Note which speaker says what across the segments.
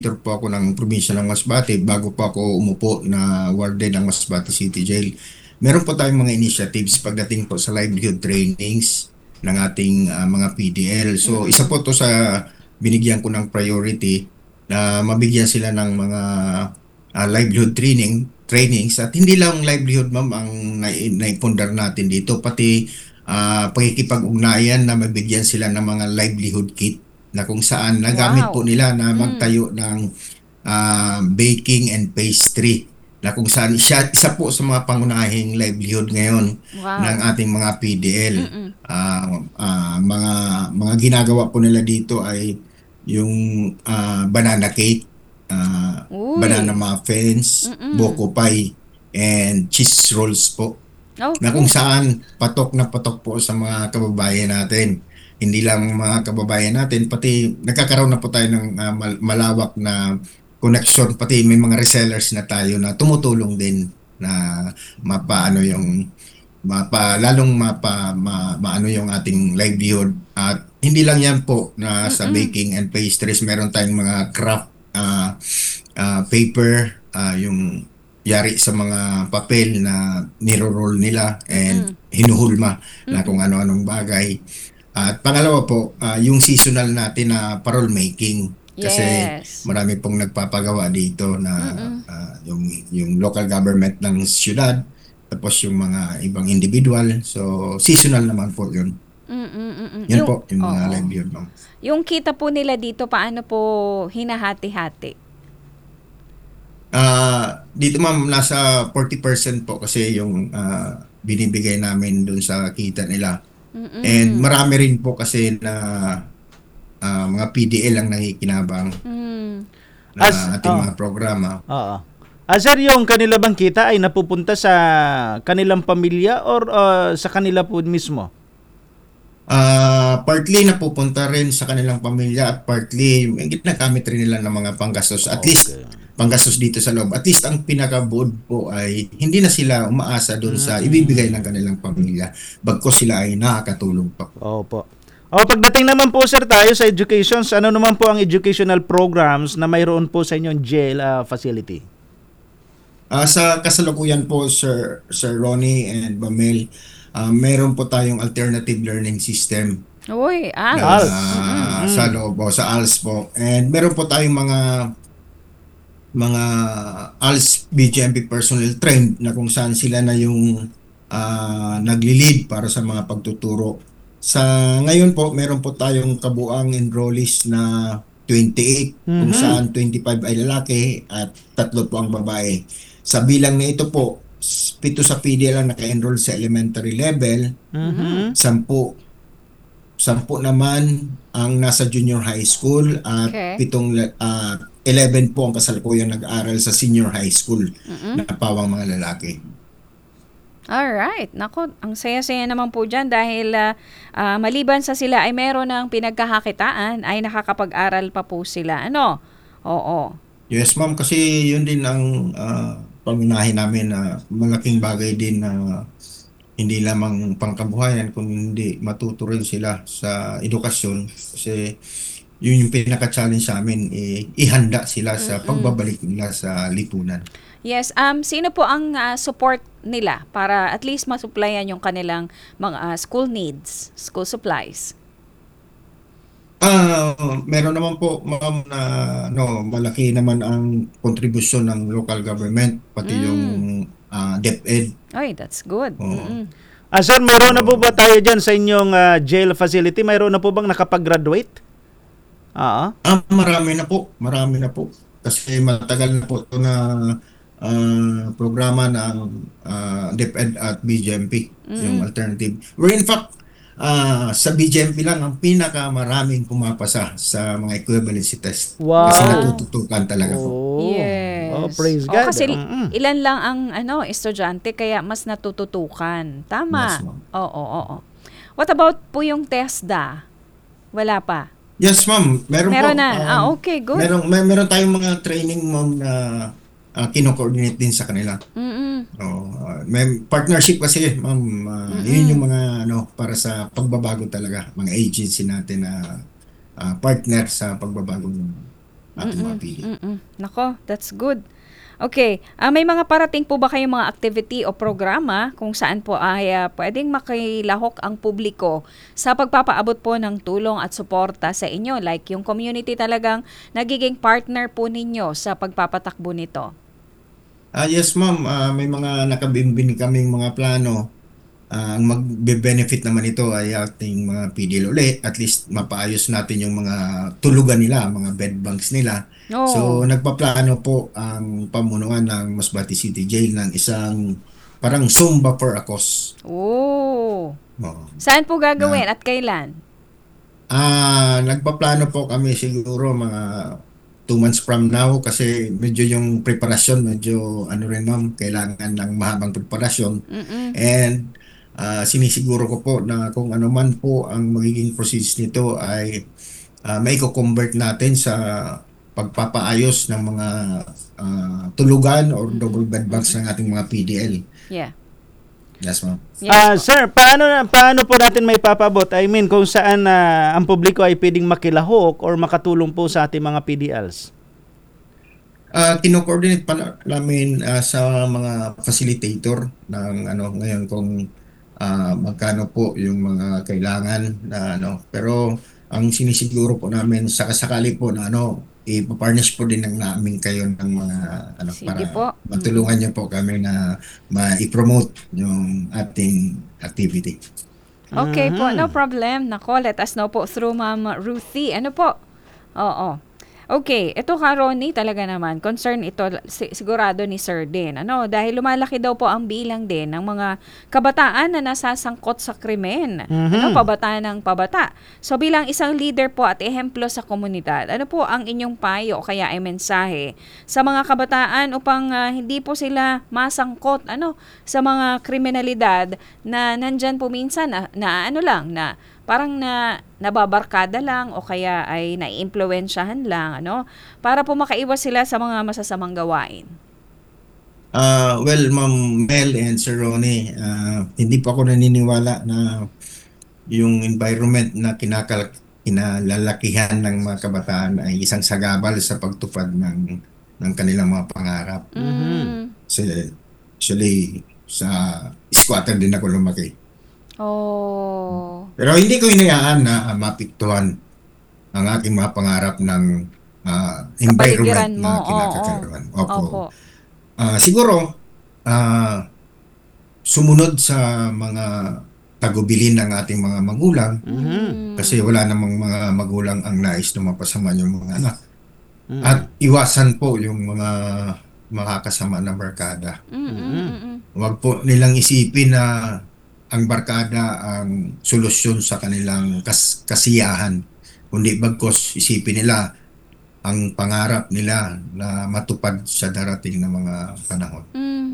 Speaker 1: po ako ng probinsya ng Masbate bago po ako umupo na warden ng Masbate City Jail. Meron po tayong mga initiatives pagdating po sa livelihood trainings ng ating mga PDL. So isa
Speaker 2: Mm.
Speaker 1: po to sa binigyan ko ng priority na mabigyan sila ng mga livelihood trainings at hindi lang livelihood ma'am ang naipundar natin dito pati pakikipag-ugnayan na mabigyan sila ng mga livelihood kit na kung saan nagamit po
Speaker 2: Wow.
Speaker 1: nila na
Speaker 2: Mm.
Speaker 1: magtayo ng baking and pastry na kung saan isa po sa mga pangunahing livelihood ngayon ng
Speaker 2: Wow.
Speaker 1: ating mga PDL.
Speaker 2: Mm.
Speaker 1: Mga ginagawa po nila dito ay yung banana cake, banana
Speaker 2: Uy.
Speaker 1: muffins,
Speaker 2: Mm.
Speaker 1: buko pie, and cheese rolls po na kung
Speaker 2: Okay.
Speaker 1: saan patok na patok po sa mga kababayan natin. Hindi lang mga kababayan natin, pati nagkakaroon na po tayo ng malawak na connection, pati may mga resellers na tayo na tumutulong din na mapaano yung lalong maano yung ating livelihood. At hindi lang yan po na sa
Speaker 2: Mm.
Speaker 1: baking and pastries, meron tayong mga craft paper, yung yari sa mga papel na niro-roll nila and
Speaker 2: Mm.
Speaker 1: hinuhulma na
Speaker 2: Mm.
Speaker 1: kung ano-anong bagay. At pangalawa po, yung seasonal natin na parol making kasi
Speaker 2: Yes.
Speaker 1: marami pong nagpapagawa dito na
Speaker 2: Mm.
Speaker 1: yung local government ng siyudad tapos yung mga ibang individual. So seasonal naman po yun.
Speaker 2: Mm. Mm.
Speaker 1: Yan po yung mga
Speaker 2: Oo.
Speaker 1: livelihood ma'am.
Speaker 2: Yung kita po nila dito, paano po hinahati-hati?
Speaker 1: Dito ma'am, nasa 40% po kasi yung binibigay namin dun sa kita nila. And
Speaker 2: Mm.
Speaker 1: marami rin po kasi na mga PDL ang nakikinabang
Speaker 2: Mm.
Speaker 3: As
Speaker 1: na ating mga programa.
Speaker 3: oo. Sir, yung kanila bang kita ay napupunta sa kanilang pamilya or sa kanila po mismo?
Speaker 1: Partly napupunta rin sa kanilang pamilya at partly ginagamit rin nila ng mga panggastos. At least
Speaker 3: Okay.
Speaker 1: panggastos dito sa loob. At least ang pinakabuod po ay hindi na sila umaasa doon sa ibibigay
Speaker 3: Mm.
Speaker 1: ng kanilang pamilya. Bagkus sila ay nakakatulong pa.
Speaker 3: Opo. Pagdating naman po sir tayo sa educations, ano naman po ang educational programs na mayroon po sa inyong jail facility?
Speaker 1: Sa kasalukuyan po, Sir Ronnie and Bamel, meron po tayong alternative learning system
Speaker 2: Uy,
Speaker 1: na
Speaker 2: ALS.
Speaker 3: ALS.
Speaker 1: sa
Speaker 3: Mm.
Speaker 1: loob o sa ALS po. And meron po tayong mga ALS BGMP personnel trained na kung saan sila na yung nagli-lead para sa mga pagtuturo. Sa ngayon po, meron po tayong kabuang enrollees na 28 kung
Speaker 3: Mhm.
Speaker 1: saan 25 ay lalaki at 3 po ang babae. Sa bilang na ito po, 7 sa PD lang naka-enroll sa elementary level,
Speaker 3: Mhm.
Speaker 1: 10 naman ang nasa junior high school at
Speaker 2: Okay.
Speaker 1: 11 po ang kasalukuyan nag-aaral sa senior high school
Speaker 2: Mm.
Speaker 1: na pawang mga lalaki.
Speaker 2: Alright. Nako, ang saya-saya naman po dyan dahil maliban sa sila ay meron ng pinagkakakitaan ay nakakapag-aral pa po sila. Ano? Oo.
Speaker 1: Yes ma'am, kasi yun din ang pangunahin namin na malaking bagay din na hindi lamang pangkabuhayan kundi matuto rin sila sa edukasyon kasi yun yung pinaka-challenge sa amin, ihanda sila sa
Speaker 2: Mm.
Speaker 1: pagbabalik nila sa lipunan.
Speaker 2: Yes, sino po ang support nila para at least masupplyan yung kanilang mga school needs, school supplies?
Speaker 1: Meron naman po ma'am na malaki naman ang kontribusyon ng local government pati yung
Speaker 2: Mm.
Speaker 1: DepEd.
Speaker 2: Oy, that's good.
Speaker 1: Oo.
Speaker 2: Mm.
Speaker 3: Sir, meron na po
Speaker 1: So,
Speaker 3: ba tayo dyan sa inyong jail facility? Mayroon na po bang nakapag-graduate? Oo.
Speaker 1: marami na po, marami na po. Kasi matagal na po ito na programa ng DepEd at BGMP, yung
Speaker 2: Mm.
Speaker 1: alternative. Where in fact, sa BGMP lang ang pinakamaraming pumapasa sa mga equivalency test. Kasi
Speaker 3: Wow.
Speaker 2: Wow.
Speaker 1: natututukan talaga po.
Speaker 2: Yes.
Speaker 3: Praise God.
Speaker 2: Kasi
Speaker 3: Mm-mm.
Speaker 2: ilan lang ang estudyante kaya mas natututukan.
Speaker 1: Yes,
Speaker 2: Tama.
Speaker 1: ma'am.
Speaker 2: Oo, oo. What about po yung TESDA? Wala pa.
Speaker 1: Yes, ma'am. Meron po.
Speaker 2: Meron na. Okay, good.
Speaker 1: Meron tayong mga training, ma'am, na kino-coordinate din sa kanila.
Speaker 2: Mm.
Speaker 1: May partnership kasi, ma'am. Yun yung
Speaker 2: Mm.
Speaker 1: mga para sa pagbabago talaga. Mga agency natin na partner sa pagbabago. ating mga PDL.
Speaker 2: Nako, that's good. Okay, may mga parating po ba kayong mga activity o programa kung saan po ay pwedeng makilahok ang publiko sa pagpapaabot po ng tulong at suporta sa inyo? Like yung community talagang nagiging partner po ninyo sa pagpapatakbo nito.
Speaker 1: Yes ma'am, may mga nakabimbing kaming mga plano. Ang magbe-benefit naman ito ay ating mga PDL ulit, at least mapaayos natin yung mga tulugan nila, mga bed banks nila. So
Speaker 2: Oh,
Speaker 1: nagpaplano po ang pamunuan ng Masbate City Jail ng isang parang Zumba for a Cause.
Speaker 2: oh.
Speaker 1: Oo.
Speaker 2: Saan po
Speaker 1: Na,
Speaker 2: gagawin at kailan?
Speaker 1: nagpaplano po kami siguro mga 2 months from now, kasi medyo yung preparasyon, medyo ano rin ma'am, kailangan ng mahabang preparasyon.
Speaker 2: Mm-mm.
Speaker 1: And sinisiguro ko po na kung ano man po ang magiging process nito ay may convert natin sa pagpapaayos ng mga tulugan or double bed banks ng ating mga PDL.
Speaker 2: Yeah.
Speaker 1: Yes ma'am.
Speaker 2: Yes po.
Speaker 3: Sir, paano po natin may papabot? I mean, kung saan ang publiko ay pwedeng makilahok or makatulong po sa ating mga PDLs?
Speaker 1: Kino-coordinate pa namin sa mga facilitator ng ano ngayon kung magkano po yung mga kailangan na ano, pero ang sinisiguro po namin sakasakali po na ano, ipaparnish po din ng namin kayo ng mga ano
Speaker 2: Sige
Speaker 1: para
Speaker 2: po.
Speaker 1: matulungan niyo po kami na ma-promote yung ating activity.
Speaker 2: Okay po, no
Speaker 3: Mhm.
Speaker 2: problem. Nako, let us know po through Ma'am Ruthie. Ano po? Oo. Okay, ito ka Ronnie, talaga naman, concern ito sigurado ni Sir din. Ano, dahil lumalaki daw po ang bilang din ng mga kabataan na nasasangkot sa krimen. Ano,
Speaker 3: Mhm.
Speaker 2: pabata ng pabata. So bilang isang leader po at ehemplo sa komunidad, ano po ang inyong payo o kaya ay mensahe sa mga kabataan upang hindi po sila masangkot ano sa mga kriminalidad na nandyan po minsan na ano lang na parang nababarkada lang o kaya ay naiimpluwensyahan lang ano para po makaiwas sila sa mga masasamang gawain.
Speaker 1: Well, Ma'am Mel and Sir Ronnie, hindi pa ako naniniwala na yung environment na kinalalakihan ng mga kabataan ay isang sagabal sa pagtupad ng kanilang mga pangarap.
Speaker 2: Mm.
Speaker 1: Kasi actually sa squatter din ako lumaki.
Speaker 2: Oh.
Speaker 1: Pero hindi ko hinayaan na mapiktuhan ang aking mga pangarap ng environment
Speaker 2: Kapaligiran mo.
Speaker 1: na
Speaker 2: Oo.
Speaker 1: kinakakaroon. Opo.
Speaker 2: Opo.
Speaker 1: Siguro, sumunod sa mga tagubilin ng ating mga magulang,
Speaker 2: Mm.
Speaker 1: kasi wala namang mga magulang ang nais na mapasama yung mga anak.
Speaker 3: Mhm.
Speaker 1: At iwasan po yung mga makakasama na barkada. Huwag po nilang isipin na ang barkada ang solusyon sa kanilang kasiyahan, kundi bagkos isipin nila ang pangarap nila na matupad sa darating na mga panahon.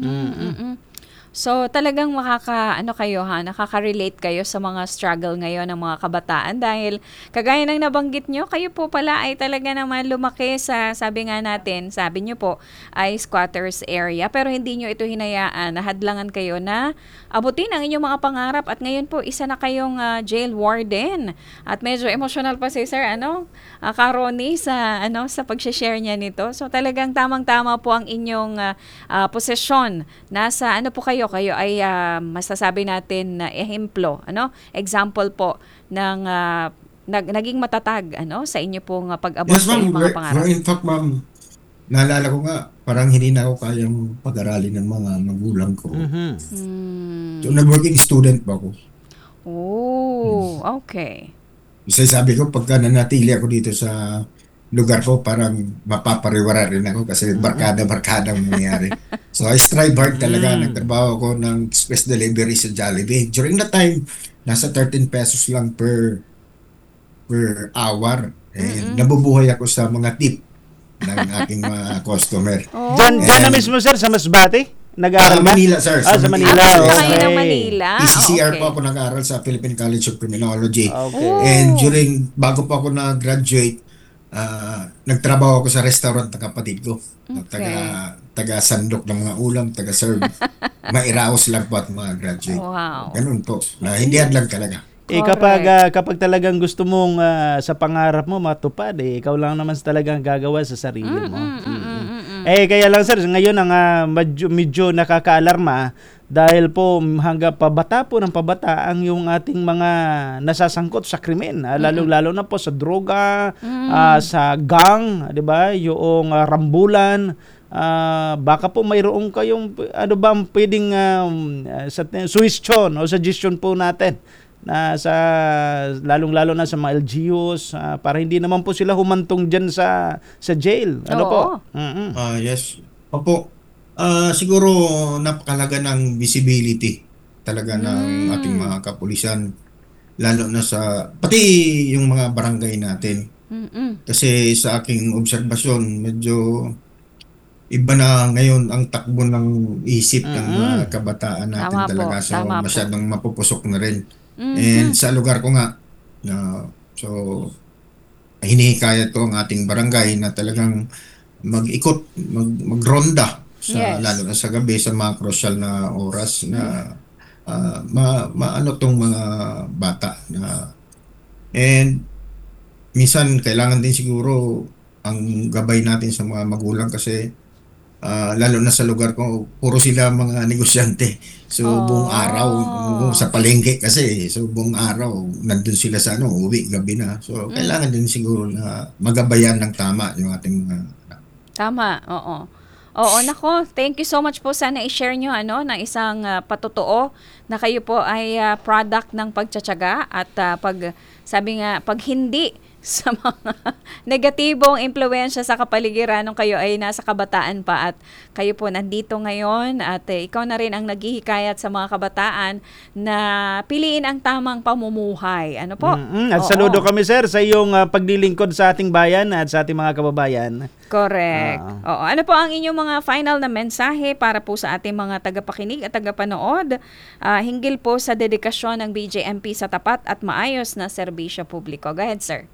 Speaker 2: So talagang nakaka-relate kayo sa mga struggle ngayon ng mga kabataan dahil kagaya ng nabanggit nyo, kayo po pala ay talaga naman lumaki sa, sabi nyo po, ay squatters area pero hindi nyo ito hinayaan, nahadlangan kayo na abutin ang inyong mga pangarap at ngayon po isa na kayong jail warden at medyo emotional pa si Sir Karoni sa pag-share niya nito. So talagang tamang-tama po ang inyong posisyon. Nasa kayo ay masasabi natin na ehemplo, example po ng naging matatag sa inyo pong pag-abot
Speaker 1: Yes,
Speaker 2: sa
Speaker 1: ma'am.
Speaker 2: inyong mga pangarap.
Speaker 1: In fact, ma'am, naalala ko nga, parang hindi na ako kayang pag-aralin ng mga magulang ko.
Speaker 3: Mhm.
Speaker 1: So, nag-working student pa ako.
Speaker 2: Oh, okay.
Speaker 1: Kasi sabi ko, pagka nanatili ako dito sa lugar ko, parang mapapariwara rin ako kasi barkada-barkada ang mangyayari. So I strive hard talaga. Nagtrabaho ako ng express delivery sa Jollibee. During that time, nasa 13 pesos lang per hour. Nabubuhay ako sa mga tip ng aking mga customer.
Speaker 2: Oh.
Speaker 3: Diyan na
Speaker 1: And-
Speaker 3: mismo sir, sa Masbate? Nag-aaral ka?
Speaker 1: Manila, sir.
Speaker 3: Sa Manila.
Speaker 2: Punta
Speaker 3: Okay.
Speaker 2: kayo ng Manila.
Speaker 1: PCCR
Speaker 2: Okay.
Speaker 1: po ako nag-aaral sa Philippine College of Criminology.
Speaker 3: Okay.
Speaker 2: Oh.
Speaker 1: And bago pa ako na-graduate, nagtrabaho ako sa restaurant ng kapatid ko. Taga sandok ng mga ulam, taga-serve. Mairaos lang po at mga graduate.
Speaker 2: Wow.
Speaker 1: Ganun po. Na hindi lang talaga.
Speaker 3: Kapag talagang gusto mong sa pangarap mo matupad, ikaw lang naman talagang gagawa sa sarili mo. Kaya lang sir, ngayon ang medyo nakakaalarma dahil po hanggang pabata po ng pabata ang yung ating mga nasasangkot sa krimen, lalo na po sa droga, sa gang, 'di ba? Yung rambulan, baka po mayroong kayong ano ba ang pwedeng suggestion o suggestion po natin na lalong-lalo na sa mga LGUs para hindi naman po sila humantong diyan sa jail. Ano
Speaker 2: Oo.
Speaker 3: po?
Speaker 1: Yes. Opo. Siguro napakalaga ng visibility talaga ng ating mga kapulisan, lalo na sa pati yung mga barangay natin. Kasi sa aking obserbasyon, medyo iba na ngayon ang takbo ng isip ng mga kabataan natin
Speaker 2: Tama po,
Speaker 1: talaga. So
Speaker 2: tama po.
Speaker 1: masyadong mapupusok na rin. And sa lugar ko nga, so hinihikayat ko ang ating barangay na talagang mag-ikot, magronda sa
Speaker 2: Yes.
Speaker 1: lalo na sa gabi sa mga crucial na oras na maano tong mga bata na, and minsan kailangan din siguro ang gabay natin sa mga magulang kasi lalo na sa lugar ko puro sila mga negosyante. So buong araw sa palengke kasi, so buong araw nandun sila sa uwi gabi na. So kailangan din siguro na magabayan ng tama yung ating mga anak.
Speaker 2: Tama, oo. Oo, nako, thank you so much po. Sana i-share nyo ng isang patotoo na kayo po ay product ng pagtsatsaga at pag hindi sa mga negatibong impluwensya sa kapaligiran nung kayo ay nasa kabataan pa at kayo po nandito ngayon at ikaw na rin ang naghihikayat sa mga kabataan na piliin ang tamang pamumuhay. Ano po?
Speaker 3: At saludo kami sir sa iyong paglilingkod sa ating bayan at sa ating mga kababayan.
Speaker 2: Correct. Oo. Ano po ang inyong mga final na mensahe para po sa ating mga tagapakinig at tagapanood hinggil po sa dedikasyon ng BJMP sa tapat at maayos na serbisyo publiko? Go ahead, sir.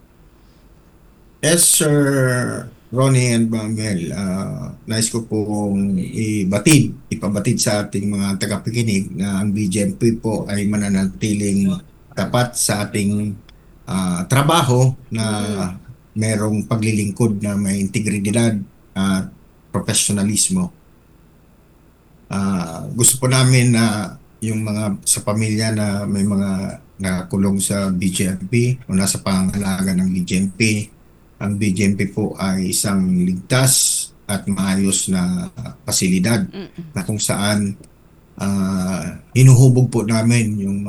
Speaker 1: Yes, Sir Ronnie and Bangel, nais ko pong ipabatid sa ating mga tagapakinig na ang BJMP po ay mananatiling tapat sa ating trabaho na merong paglilingkod na may integridad at profesionalismo. Gusto po namin na yung mga sa pamilya na may mga nakakulong sa BJMP o nasa pangangalaga ng BJMP, ang BJMP po ay isang ligtas at maayos na pasilidad na kung saan hinuhubog po namin yung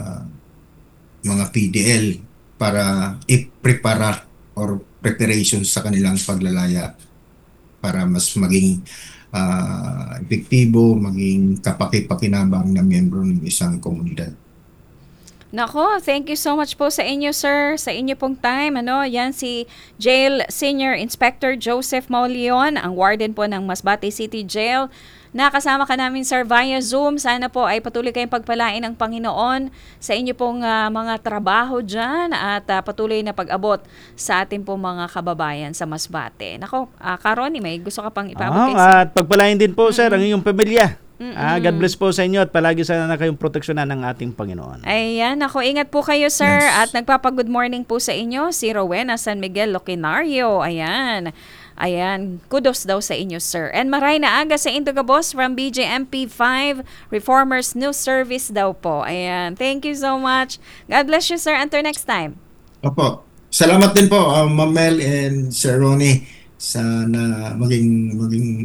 Speaker 1: mga PDL para i-prepara or preparation sa kanilang paglalaya para mas maging epektibo, maging kapaki-pakinabang na miyembro ng isang komunidad.
Speaker 2: Nako, thank you so much po sa inyo, sir, sa inyo pong time. Yan si Jail Senior Inspector Joseph Mauleon, ang warden po ng Masbate City Jail. Nakasama ka namin, sir, via Zoom. Sana po ay patuloy kayong pagpalain ng Panginoon sa inyo pong mga trabaho dyan at patuloy na pag-abot sa ating pong mga kababayan sa Masbate. Nako, Karoni, may gusto ka pang ipaabot kay sir?
Speaker 3: At pagpalain din po, sir, ang iyong pamilya. God bless po sa inyo at palagi sana na kayong proteksyonan ng ating Panginoon.
Speaker 2: Ayan, ako, ingat po kayo, sir.
Speaker 1: Yes.
Speaker 2: At nagpapag-good morning po sa inyo, si Rowena San Miguel Loquinario. Ayan, kudos daw sa inyo, sir. And maray na aga sa Indogabos from BJMP 5 Reformers News Service daw po. Ayan, thank you so much. God bless you, sir. Until next time.
Speaker 1: Opo. Salamat din po, Ma'am Mel and Sir Ronnie, sana maging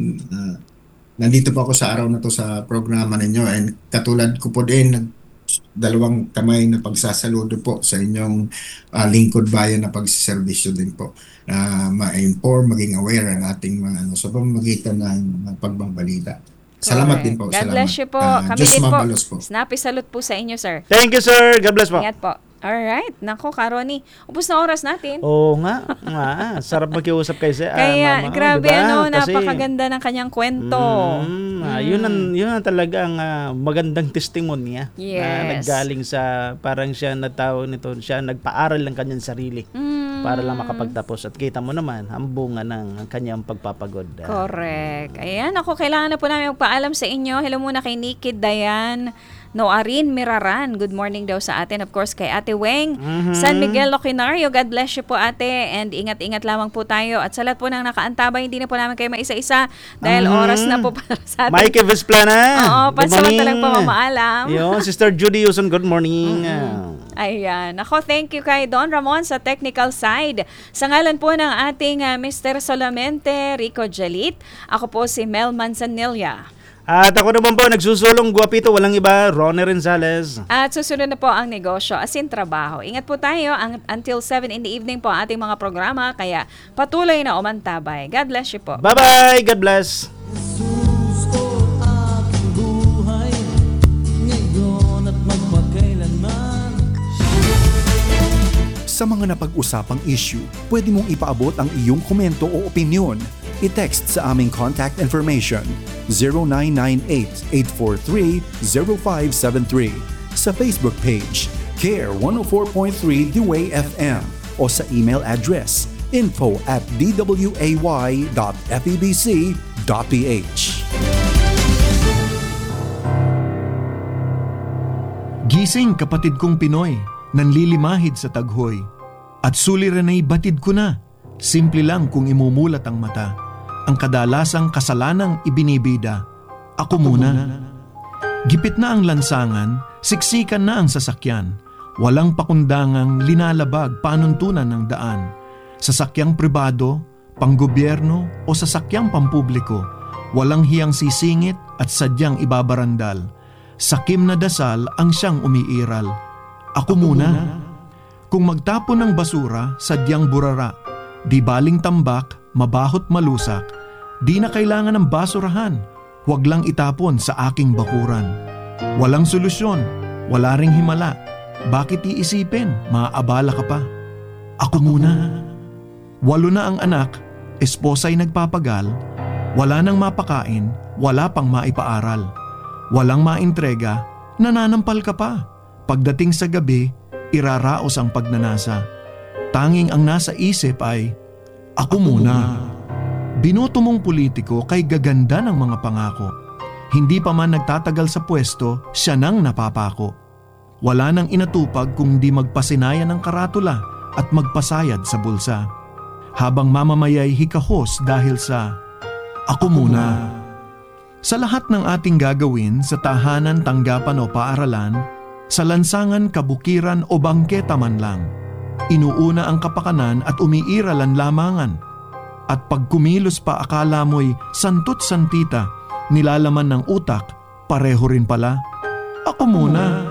Speaker 1: nandito po ako sa araw na to sa programa ninyo, and katulad ko po din dalawang kamay na pagsasaludo po sa inyong lingkod bayan na pagsiservisyo din po na ma-inform, maging aware ang ating mga sa pamamagitan ng pagbabalita. Salamat din po.
Speaker 2: God bless you po. Kami
Speaker 1: Diyos
Speaker 2: din po.
Speaker 1: mabalos po.
Speaker 2: Snappy salute po sa inyo, sir.
Speaker 3: Thank you, sir. God bless po.
Speaker 2: Ingat po. Alright. Nako, Karoni. Ubus na oras natin.
Speaker 3: Oo nga. Sarap makiusap kayo sa
Speaker 2: Kaya,
Speaker 3: mama,
Speaker 2: grabe,
Speaker 3: diba? Kasi,
Speaker 2: napakaganda ng kanyang kwento.
Speaker 3: Yun ang talagang magandang testimonya na
Speaker 2: Yes.
Speaker 3: naggaling sa parang siya siya nagpaaral ng kanyang sarili para lang makapagtapos, at kita mo naman ang bunga ng kanyang pagpapagod.
Speaker 2: Correct. Ayan, ako, kailangan na po namin magpaalam sa inyo. Hello muna kay Nikki Dayan Noarin Miraran, good morning daw sa atin. Of course, kay Ate Weng. San Miguel Loquinario, God bless you po ate. And ingat-ingat lamang po tayo. At sa lahat po ng nakaantabay, hindi na po namin kayo maisa-isa dahil oras na po para sa atin.
Speaker 3: Mikey Vesplana.
Speaker 2: Oo,
Speaker 3: Good
Speaker 2: pansamantalang
Speaker 3: morning.
Speaker 2: pamamaalam.
Speaker 3: Yun, Sister Judy Yuson, good morning.
Speaker 2: Ayan. Ako, thank you kay Don Ramon sa technical side. Sa ngalan po ng ating Mr. Solamente Rico Jalit, ako po si Mel Manzanilla.
Speaker 3: At ako naman po, nagsusulong guwapito, walang iba, Ronnie Renzales.
Speaker 2: At susunod na po ang negosyo as in trabaho. Ingat po tayo until 7 in the evening po ang ating mga programa, kaya patuloy na umantabay. God bless you po.
Speaker 3: Bye-bye, God bless.
Speaker 4: Jesus ko aking buhay, ngayon at magpakailanman.
Speaker 5: Sa mga napag-usapang issue, pwede mong ipaabot ang iyong komento o opinyon. I-text sa aming contact information 0998-843-0573 sa Facebook page CARE 104.3 The Way FM o sa email address info@dway.febc.ph.
Speaker 6: Gising kapatid kong Pinoy, nanlilimahid sa taghoy. At suliran ay batid ko na, simple lang kung imumulat ang mata. Ang kadalasang kasalanang ibinibida, ako muna. Gipit na ang lansangan, siksikan na ang sasakyan. Walang pakundangang linalabag panuntunan ng daan. Sasakyang pribado, panggobyerno o sasakyang pampubliko, walang hiyang sisingit at sadyang ibabarandal. Sakim na dasal ang siyang umiiral. Ako muna. Kung magtapon ng basura, sadyang burara. Di baling tambak, mabahot malusak. Di na kailangan ng basurahan. Huwag lang itapon sa aking bakuran. Walang solusyon, wala ring himala. Bakit iisipin, maaabala ka pa? Ako muna. 8 na ang anak, esposa'y nagpapagal. Wala nang mapakain, wala pang maipaaral. Walang maintrega, nananampal ka pa. Pagdating sa gabi, iraraos ang pagnanasa. Tanging ang nasa isip ay, ako muna. Binoto mong politiko kay gaganda ng mga pangako. Hindi pa man nagtatagal sa pwesto, siya nang napapako. Wala nang inatupag kung di magpasinaya ng karatula at magpasayad sa bulsa. Habang mamamayay hikahos dahil sa, ako muna. Sa lahat ng ating gagawin sa tahanan, tanggapan o paaralan, sa lansangan, kabukiran o bangketa man lang, inuuna ang kapakanan at umiiral ang lamangan. At pag kumilos pa akala mo'y santot santita, nilalaman ng utak, pareho rin pala. Ako muna.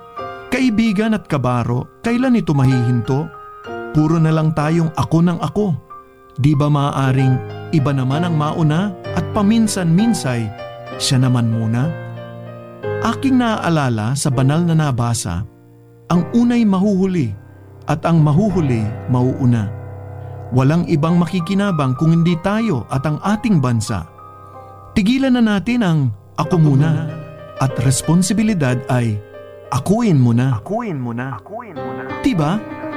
Speaker 6: Kaibigan at kabaro, kailan ito mahihinto? Puro na lang tayong ako ng ako. Di ba maaaring iba naman ang mauna at paminsan-minsay siya naman muna? Aking naaalala sa banal na nabasa, ang unay mahuhuli at ang mahuhuli mauuna. Walang ibang makikinabang kung hindi tayo at ang ating bansa. Tigilan na natin ang ako muna at responsibilidad ay akuin mo na. Akuin mo na. Akuin mo na. Diba?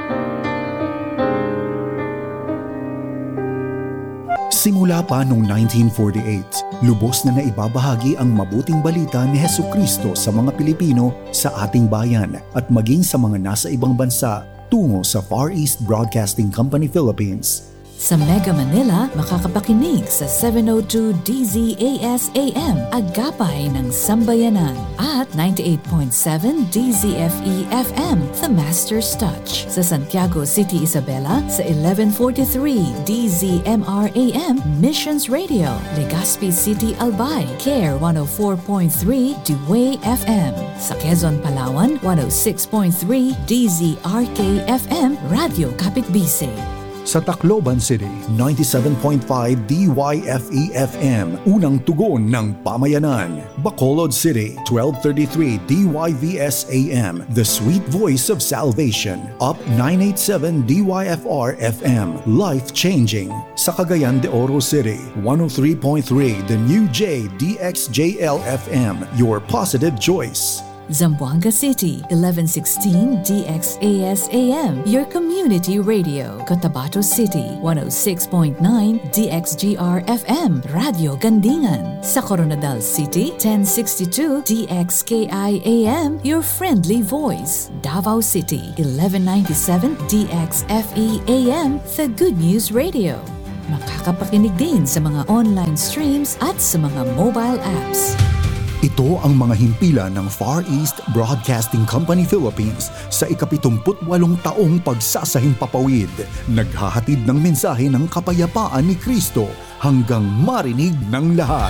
Speaker 5: Simula pa noong 1948, lubos na naibabahagi ang mabuting balita ni Hesukristo sa mga Pilipino sa ating bayan at maging sa mga nasa ibang bansa tungo sa Far East Broadcasting Company Philippines.
Speaker 7: Sa Mega Manila, makakapakinig sa 702 DZAS AM, Agapay ng Sambayanan, at 98.7 DZFE FM, The Master's Touch. Sa Santiago City, Isabela, sa 1143 DZMR AM, Missions Radio. Legazpi City, Albay, CARE 104.3 Dway FM. Sa Quezon, Palawan, 106.3 DZRK FM, Radio Kapitbise.
Speaker 5: Sa Tacloban City, 97.5 DYFE-FM, unang tugon ng pamayanan. Bacolod City, 1233 DYVS-AM, the sweet voice of salvation. Up 987 DYFR-FM, life-changing. Sa Cagayan de Oro City, 103.3 the new J DXJL-FM, your positive choice.
Speaker 7: Zamboanga City, 1116 DXAS AM, your community radio. Cotabato City, 106.9 DXGR FM, Radio Gandingan. Sa Coronadal City, 1062 DXKI AM, your friendly voice. Davao City, 1197 DXFE AM, The Good News Radio. Makakapakinig din sa mga online streams at sa mga mobile apps.
Speaker 5: Ito ang mga himpilan ng Far East Broadcasting Company Philippines sa ika-78 taong pagsasahimpapawid. Naghahatid ng mensahe ng kapayapaan ni Kristo hanggang marinig ng lahat.